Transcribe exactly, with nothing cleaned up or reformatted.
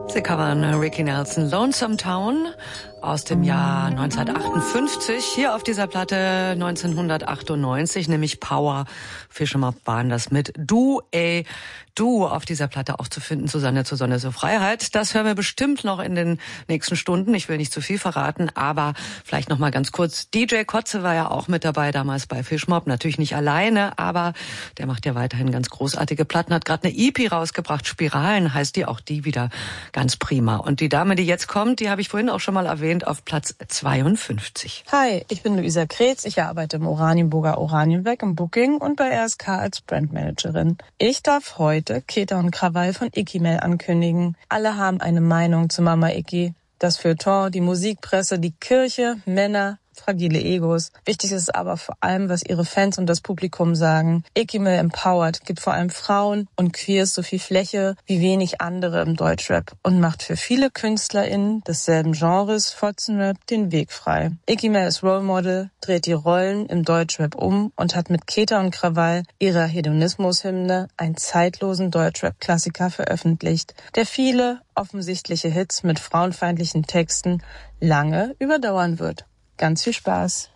Sie covern Ricky Nelson Lonesome Town aus dem Jahr neunzehnhundertachtundfünfzig. Hier auf dieser Platte neunzehnhundertachtundneunzig, nämlich Power. Fischermob waren das mit Du, ey, Du auf dieser Platte auch zu finden. Susanne zur Sonne, zur Freiheit. Das hören wir bestimmt noch in den nächsten Stunden. Ich will nicht zu viel verraten, aber vielleicht noch mal ganz kurz. D J Kotze war ja auch mit dabei damals bei Fischmob. Natürlich nicht alleine, aber der macht ja weiterhin ganz großartige Platten. Hat gerade eine E P rausgebracht. Spiralen heißt die, auch die wieder ganz prima. Und die Dame, die jetzt kommt, die habe ich vorhin auch schon mal erwähnt, auf Platz zweiundfünfzig. Hi, ich bin Luisa Kretz. Ich arbeite im Oranienburger Oranienwerk im Booking und bei R S K als Brandmanagerin. Ich darf heute Keta und Krawall von Icky-Mail ankündigen. Alle haben eine Meinung zu Mama Icky. Das Feuilleton, die Musikpresse, die Kirche, Männer, fragile Egos. Wichtig ist aber vor allem, was ihre Fans und das Publikum sagen. Icky-Mail empowert, gibt vor allem Frauen und Queers so viel Fläche wie wenig andere im Deutschrap und macht für viele KünstlerInnen desselben Genres, Fotzenrap, den Weg frei. Icky-Mail ist Role Model, dreht die Rollen im Deutschrap um und hat mit Keta und Krawall ihrer Hedonismus-Hymne einen zeitlosen Deutschrap-Klassiker veröffentlicht, der viele offensichtliche Hits mit frauenfeindlichen Texten lange überdauern wird. Ganz viel Spaß.